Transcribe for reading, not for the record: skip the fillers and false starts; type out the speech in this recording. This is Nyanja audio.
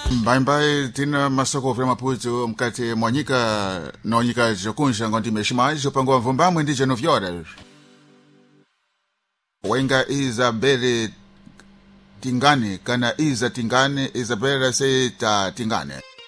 Mbaimbai tina masoko vya maputo mkate mwanyika na wanyika jokunja ngondi meshimaji upangwa mvumbamwe ndi genovyora. Wenga Isabelle Tingane kana Iza Tingane Isabella se ta Tingane.